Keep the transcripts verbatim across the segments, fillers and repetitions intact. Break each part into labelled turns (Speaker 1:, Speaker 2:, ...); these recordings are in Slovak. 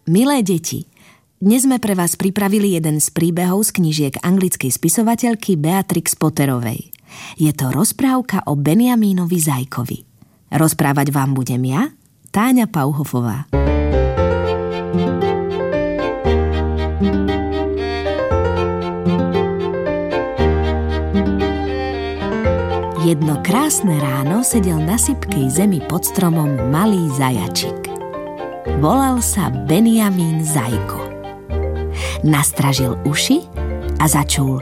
Speaker 1: Milé deti, dnes sme pre vás pripravili jeden z príbehov z knižiek anglickej spisovateľky Beatrix Potterovej. Je to rozprávka o Benjamínovi Zajkovi. Rozprávať vám budem ja, Táňa Pauhofová. Jedno krásne ráno sedel na sypkej zemi pod stromom malý zajačik. Volal sa Benjamín Zajko. Nastražil uši a začul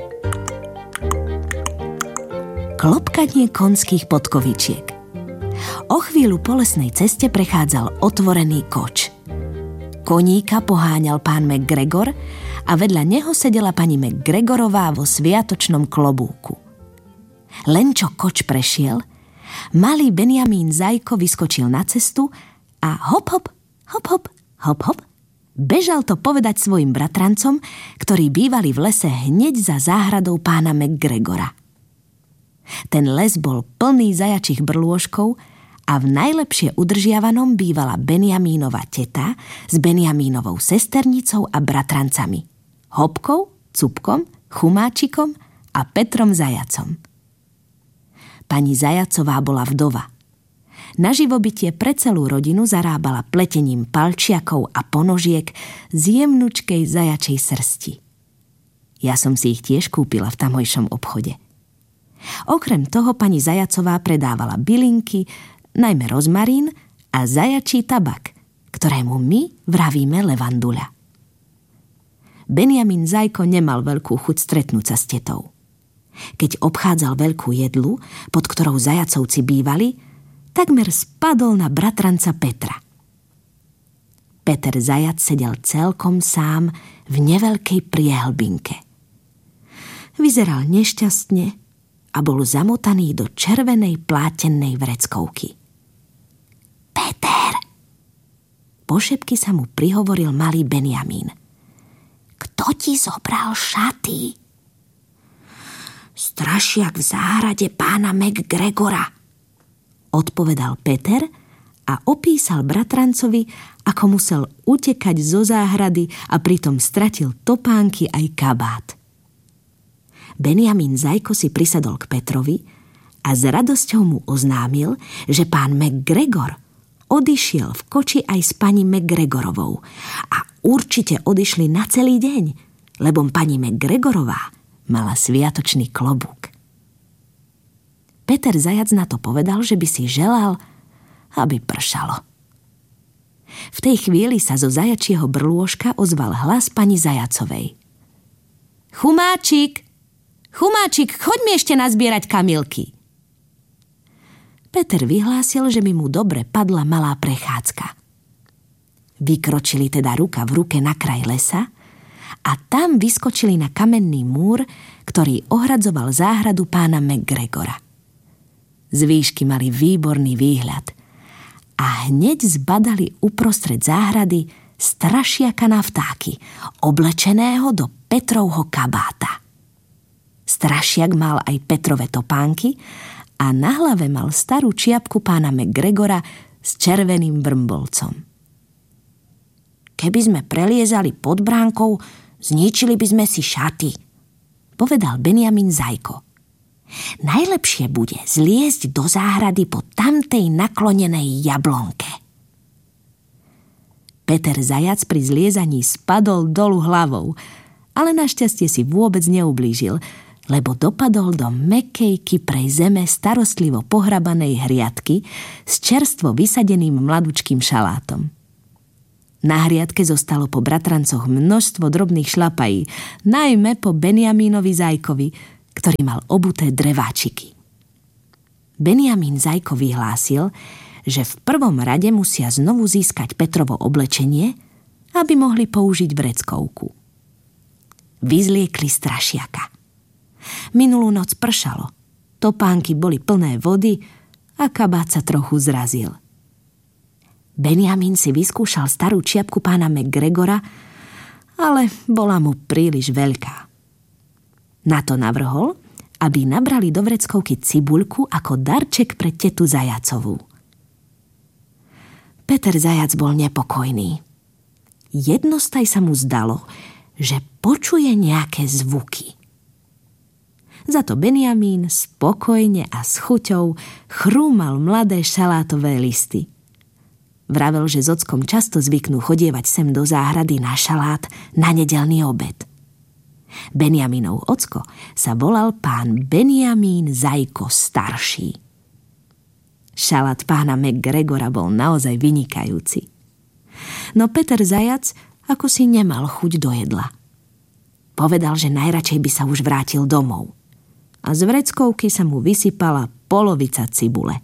Speaker 1: klopkanie konských podkovičiek. O chvíľu po lesnej ceste prechádzal otvorený koč. Koníka poháňal pán McGregor a vedľa neho sedela pani McGregorová vo sviatočnom klobúku. Len čo koč prešiel, malý Benjamín Zajko vyskočil na cestu a hop hop, hop hop, hop hop, bežal to povedať svojim bratrancom, ktorí bývali v lese hneď za záhradou pána McGregora. Ten les bol plný zajačích brlôžkov a v najlepšie udržiavanom bývala Benjamínova teta s Benjamínovou sesternicou a bratrancami, Hopkou, Cupkom, Chumáčikom a Petrom Zajacom. Pani Zajacová bola vdova. Na živobytie pre celú rodinu zarábala pletením palčiakov a ponožiek z jemnučkej zajačej srsti. Ja som si ich tiež kúpila v tamojšom obchode. Okrem toho pani Zajacová predávala bylinky, najmä rozmarín a zajačí tabak, ktorému my vravíme levanduľa. Benjamín Zajko nemal veľkú chuť stretnúť sa s tetou. Keď obchádzal veľkú jedlu, pod ktorou zajacovci bývali, takmer spadol na bratranca Petra. Peter Zajac sedel celkom sám v neveľkej priehlbinke. Vyzeral nešťastne a bol zamotaný do červenej plátennej vreckovky. Peter! Pošepky sa mu prihovoril malý Benjamín. Kto ti zobral šaty? Strašiak v záhrade pána McGregora, odpovedal Peter a opísal bratrancovi, ako musel utekať zo záhrady a pritom stratil topánky aj kabát. Benjamín Zajko si prisadol k Petrovi a s radosťou mu oznámil, že pán McGregor odišiel v koči aj s pani McGregorovou a určite odišli na celý deň, lebo pani McGregorová mala sviatočný klobúk. Peter Zajac na to povedal, že by si želal, aby pršalo. V tej chvíli sa zo zajačieho brlôžka ozval hlas pani Zajacovej. Chumáčik! Chumáčik, choď mi ešte nazbierať kamilky! Peter vyhlásil, že by mu dobre padla malá prechádzka. Vykročili teda ruka v ruke na kraj lesa a tam vyskočili na kamenný múr, ktorý ohradzoval záhradu pána McGregora. Z výšky mali výborný výhľad a hneď zbadali uprostred záhrady strašiaka na vtáky, oblečeného do Petrovho kabáta. Strašiak mal aj Petrove topánky a na hlave mal starú čiapku pána McGregora s červeným vrmbolcom. Keby sme preliezali pod bránkou, zničili by sme si šaty, povedal Benjamín Zajko. Najlepšie bude zliezť do záhrady po tamtej naklonenej jablonke. Peter Zajac pri zliezaní spadol dolu hlavou, ale našťastie si vôbec neublížil, lebo dopadol do mäkkej kyprej zeme starostlivo pohrabanej hriadky s čerstvo vysadeným mladučkým šalátom. Na hriadke zostalo po bratrancoch množstvo drobných šlapají, najmä po Benjamínovi Zajkovi, ktorý mal obuté dreváčiky. Benjamín Zajko vyhlásil, že v prvom rade musia znovu získať Petrovo oblečenie, aby mohli použiť vreckovku. Vyzliekli strašiaka. Minulú noc pršalo, topánky boli plné vody a kabát sa trochu zrazil. Benjamín si vyskúšal starú čiapku pána McGregora, ale bola mu príliš veľká. Na to navrhol, aby nabrali do vreckovky cibuľku ako darček pre tetu Zajacovú. Peter Zajac bol nepokojný. Jednostaj sa mu zdalo, že počuje nejaké zvuky. Za to Benjamín spokojne a s chuťou chrúmal mladé šalátové listy. Vravel, že s ockom často zvyknú chodievať sem do záhrady na šalát na nedeľný obed. Benjamínov ocko sa volal pán Benjamín Zajko starší. Šalát pána McGregora bol naozaj vynikajúci. No Peter Zajac ako si nemal chuť do jedla. Povedal, že najradšej by sa už vrátil domov. A z vreckovky sa mu vysypala polovica cibule.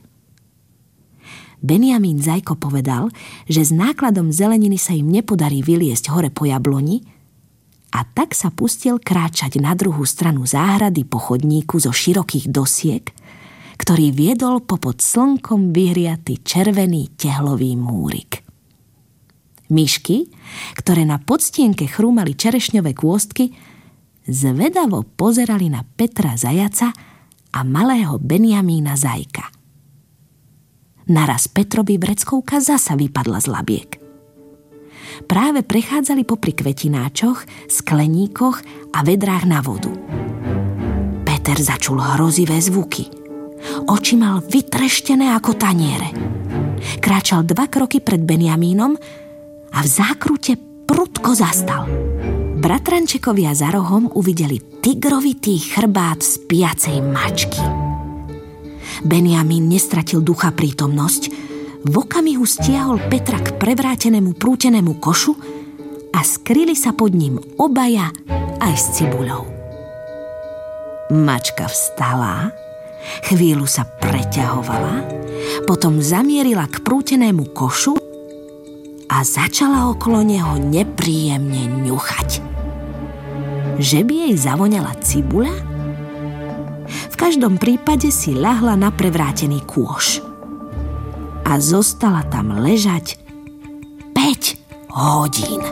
Speaker 1: Benjamín Zajko povedal, že s nákladom zeleniny sa im nepodarí vyliesť hore po jabloni, a tak sa pustil kráčať na druhú stranu záhrady po chodníku zo širokých dosiek, ktorý viedol popod slnkom vyhriaty červený tehlový múrik. Myšky, ktoré na podstienke chrúmali čerešňové kôstky, zvedavo pozerali na Petra Zajaca a malého Benjamína Zajka. Naraz Petrovi vreckovka zasa vypadla z labiek. Práve prechádzali popri kvetináčoch, skleníkoch a vedrách na vodu. Peter začul hrozivé zvuky. Oči mal vytreštené ako taniere. Kráčal dva kroky pred Benjamínom a v zákrute prudko zastal. Bratrančekovia za rohom uvideli tigrovitý chrbát spiacej mačky. Benjamín nestratil ducha prítomnosť, v okamihu stiahol Petra k prevrátenému prútenému košu a skryli sa pod ním obaja aj s cibuľou. Mačka vstala, chvíľu sa preťahovala, potom zamierila k prútenému košu a začala okolo neho nepríjemne ňuchať. Že by jej zavoňala cibuľa? V každom prípade si ľahla na prevrátený kôš. A zostala tam ležať päť hodín.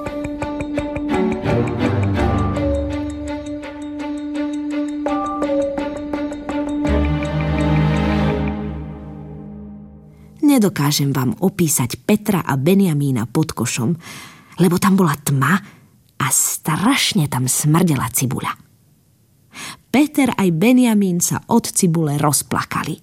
Speaker 1: Nedokážem vám opísať Petra a Benjamína pod košom, lebo tam bola tma a strašne tam smrdela cibuľa. Peter aj Benjamín sa od cibule rozplakali.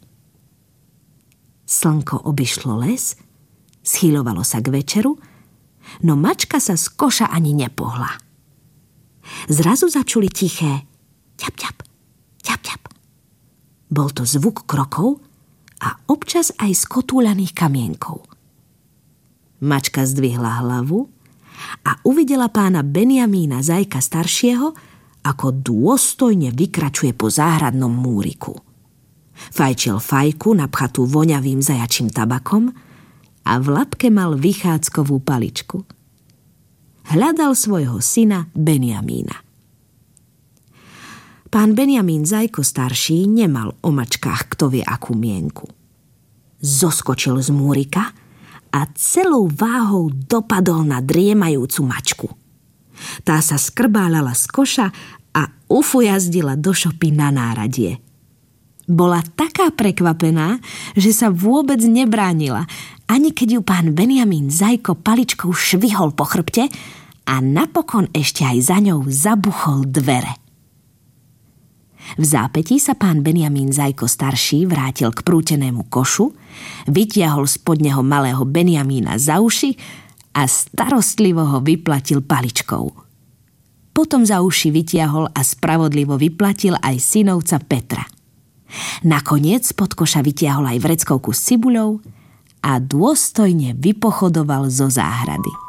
Speaker 1: Slnko obišlo les, schýľovalo sa k večeru, no mačka sa z koša ani nepohla. Zrazu začuli tiché ťap, ťap, ťap, ťap. Bol to zvuk krokov a občas aj skotúľaných kamienkov. Mačka zdvihla hlavu a uvidela pána Benjamína Zajka staršieho, ako dôstojne vykračuje po záhradnom múriku. Fajčil fajku napchatú voňavým zajačím tabakom a v labke mal vychádzkovú paličku. Hľadal svojho syna Benjamína. Pán Benjamín Zajko starší nemal o mačkách kto vie akú mienku. Zoskočil z múrika a celou váhou dopadol na driemajúcu mačku. Tá sa skrbálala z koša a ufujazdila do šopy na náradie. Bola taká prekvapená, že sa vôbec nebránila, ani keď ju pán Benjamín Zajko paličkou švihol po chrbte a napokon ešte aj za ňou zabuchol dvere. V zápätí sa pán Benjamín Zajko starší vrátil k prútenému košu, vytiahol spod neho malého Benjamína za uši a starostlivo ho vyplatil paličkou. Potom za uši vytiahol a spravodlivo vyplatil aj synovca Petra. Nakoniec spod koša vytiahol aj vreckovku s cibuľou a dôstojne vypochodoval zo záhrady.